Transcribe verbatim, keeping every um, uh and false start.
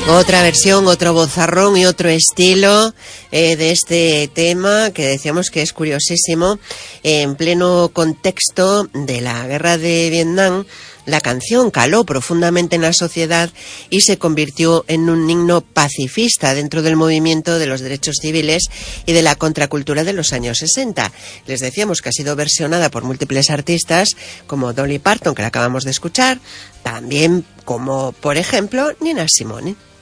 Otra versión, otro vozarrón y otro estilo eh, de este tema que decíamos que es curiosísimo. En pleno contexto de la guerra de Vietnam, la canción caló profundamente en la sociedad y se convirtió en un himno pacifista dentro del movimiento de los derechos civiles y de la contracultura de los años sesenta. Les decíamos que ha sido versionada por múltiples artistas como Dolly Parton, que la acabamos de escuchar, también como, por ejemplo, Nina Simone.